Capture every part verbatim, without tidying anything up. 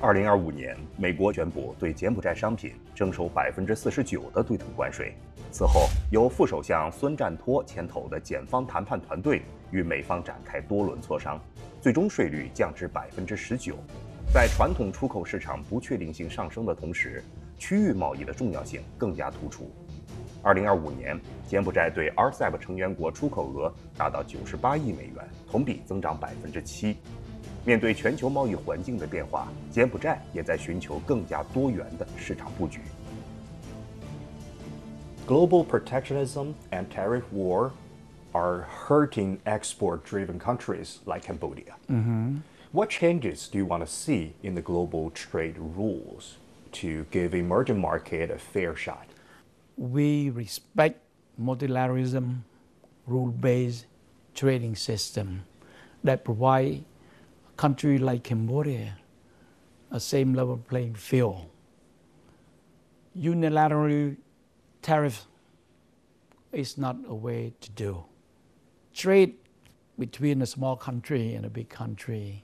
二零二五年，美国宣布对柬埔寨商品征收百分之四十九的对等关税。此后，由副首相孙占托牵头的检方谈判团队与美方展开多轮磋商，最终税率降至百分之十九。在传统出口市场不确定性上升的同时，区域贸易的重要性更加突出。二零二五年，柬埔寨对 R C E P 成员国出口额达到九十八亿美元，同比增长百分之七。面对全球贸易环境的变化，柬埔寨也在寻求更加多元的市场布局。 Global protectionism and tariff war are hurting export-driven countries like Cambodia. Mm-hmm. What changes do you want to see in the global trade rules to give emerging market a fair shot? We respect multilateralism, rule-based trading system that provide a country like Cambodia a same level playing field. Unilateral tariff is not a way to do. Trade between a small country and a big country,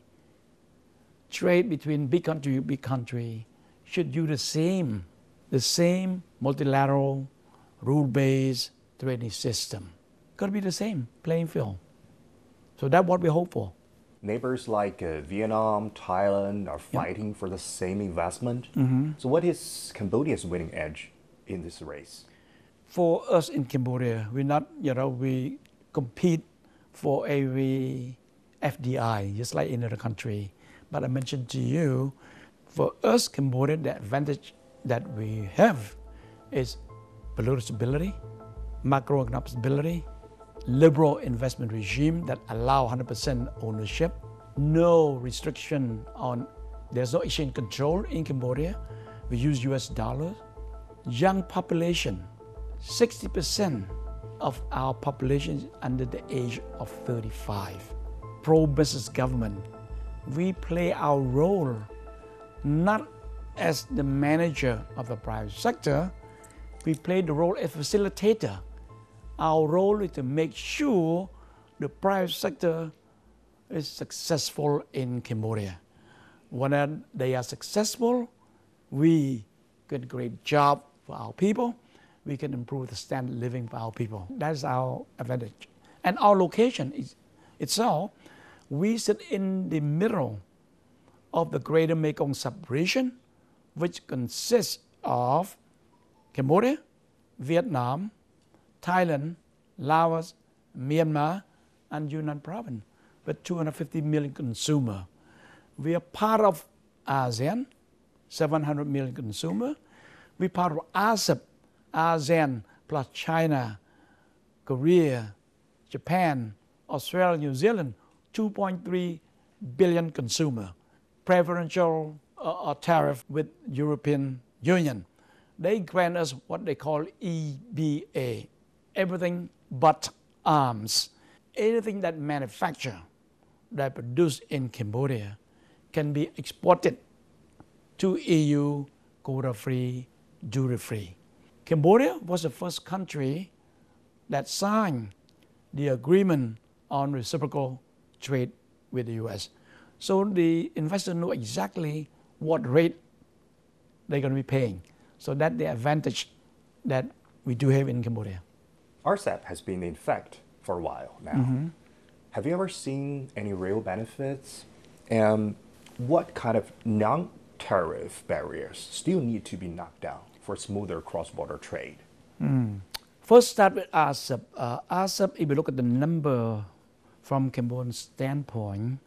trade between big country and big country should do the same, the same multilateral rule-based trading system. Got to be the same playing field. So that's what we hope for. Neighbors like uh, Vietnam, Thailand are fighting yep. for the same investment. Mm-hmm. So what is Cambodia's winning edge in this race? For us in Cambodia, we not, you know, we compete for every F D I, just like in other country. But I mentioned to you, for us, Cambodia, the advantage that we have is political stability, macroeconomic stability, liberal investment regime that allow one hundred percent ownership, no restriction on, there's no exchange control in Cambodia. We use U S dollars. Young population, sixty percent of our population is under the age of thirty-five. Pro-business government. We play our role not as the manager of the private sector, we play the role as facilitator. Our role is to make sure the private sector is successful in Cambodia. When they are successful, we can create jobs for our people. We can improve the standard of living for our people. That's our advantage. And our location is itself, we sit in the middle of the Greater Mekong Sub-region, which consists of Cambodia, Vietnam, Thailand, Laos, Myanmar, and Yunnan province, with two hundred fifty million consumers. We are part of ASEAN, seven hundred million consumers. We're part of R C E P, ASEAN plus China, Korea, Japan, Australia, New Zealand, two point three billion consumers. Preferential uh, tariff with European Union. They grant us what they call E B A, everything but arms. Anything that manufactured, that produced in Cambodia can be exported to E U quota-free, duty-free. Cambodia was the first country that signed the agreement on reciprocal trade with the U S. So the investors know exactly what rate they're going to be paying. So that's the advantage that we do have in Cambodia. R C E P has been in effect for a while now. Mm-hmm. Have you ever seen any real benefits? And what kind of non-tariff barriers still need to be knocked down for smoother cross-border trade? Mm. First, start with R C E P. Uh, R C E P, if you look at the number from Cambodian standpoint,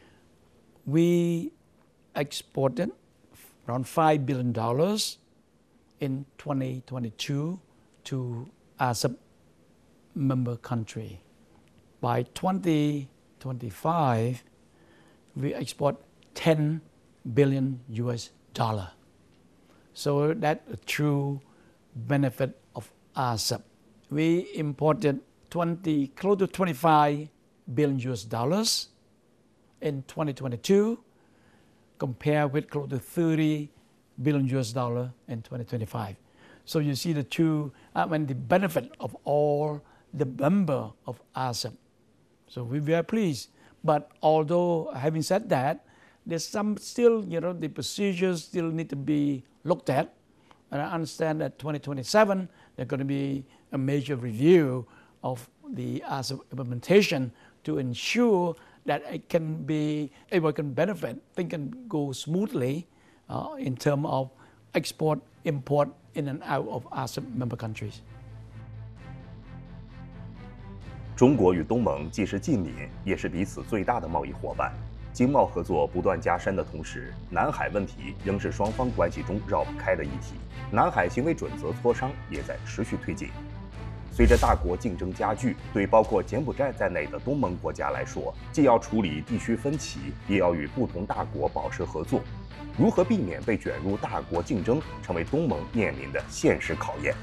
we exported around five billion dollars in twenty twenty-two to R C E P member country. By twenty twenty-five, we export ten billion U S dollar. So that's a true benefit of R C E P. We imported twenty, close to twenty-five billion U S dollars in twenty twenty-two, compared with close to thirty billion U S dollar in twenty twenty-five. So you see the two, I mean, the benefit of all the member of R C E P. So we're very pleased. But although having said that, there's some still, you know, the procedures still need to be looked at. And I understand that twenty twenty-seven, there's going to be a major review of the ASEP implementation to ensure that it can be, everyone can benefit, things can go smoothly uh, in terms of export, import in and out of ASEP member countries. 中国与东盟既是近邻，也是彼此最大的贸易伙伴。经贸合作不断加深的同时，南海问题仍是双方关系中绕不开的议题。南海行为准则磋商也在持续推进。随着大国竞争加剧，对包括柬埔寨在内的东盟国家来说，既要处理地区分歧，也要与不同大国保持合作。如何避免被卷入大国竞争，成为东盟面临的现实考验。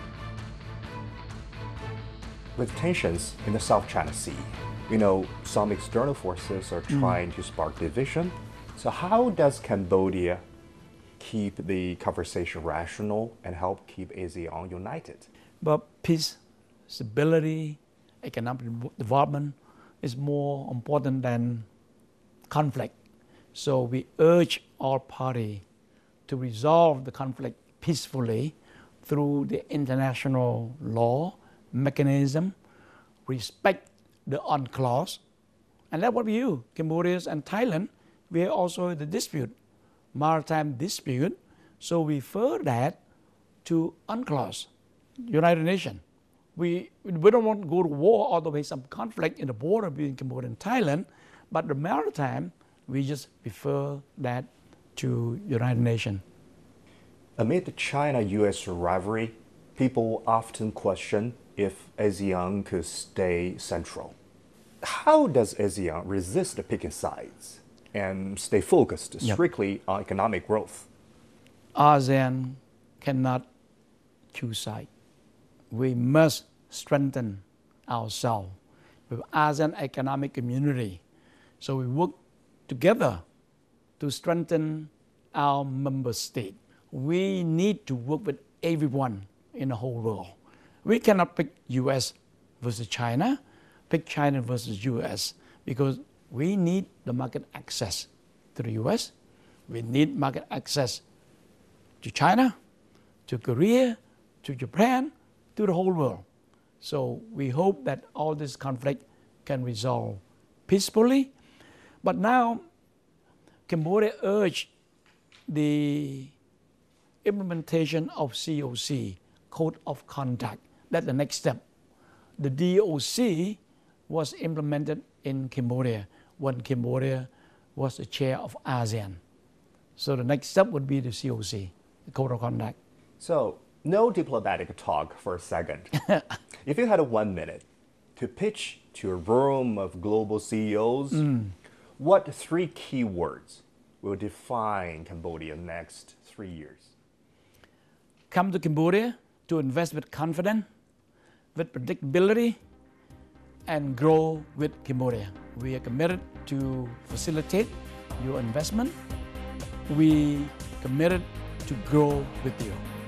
With tensions in the South China Sea, you know, some external forces are trying to spark division. So how does Cambodia keep the conversation rational and help keep ASEAN united? But peace, stability, economic development is more important than conflict. So we urge all parties to resolve the conflict peacefully through the international law mechanism, respect the UNCLOS, and that's what we do. Cambodia and Thailand, we are also the dispute, maritime dispute, so we refer that to UNCLOS, United Nations. We, we don't want to go to war all the way, some conflict in the border between Cambodia and Thailand, but the maritime, we just refer that to United Nations. Amid the China U S rivalry, people often question if ASEAN could stay central. How does ASEAN resist picking sides and stay focused Yep. strictly on economic growth? ASEAN cannot choose sides. We must strengthen ourselves with ASEAN Economic Community. So we work together to strengthen our member state. We need to work with everyone in the whole world. We cannot pick U S versus China, pick China versus U S, because we need the market access to the U S. We need market access to China, to Korea, to Japan, to the whole world. So we hope that all this conflict can resolve peacefully. But now, Cambodia urged the implementation of C O C, Code of Conduct. That's the next step. The D O C was implemented in Cambodia when Cambodia was the chair of ASEAN. So the next step would be the C O C, the Code of Conduct. So, no diplomatic talk for a second. If you had one minute to pitch to a room of global C E Os, mm. what three key words will define Cambodia next three years? Come to Cambodia to invest with confidence, with predictability, and grow with Cambodia. We are committed to facilitate your investment. We are committed to grow with you.